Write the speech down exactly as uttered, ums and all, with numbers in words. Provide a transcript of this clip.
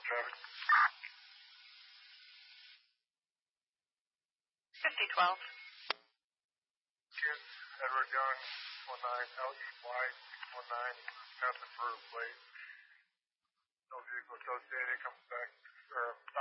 traffic. fifty twelve. Kids, Edward Young, one nine, L E Y six one nine, passing through, plate. No vehicle associated, comes back, or